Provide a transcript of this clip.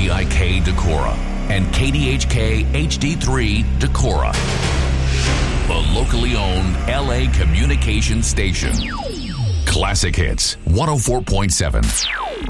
WVIK Decorah and KDHK HD3 Decorah, the locally owned LA communication station. Classic Hits 104.7.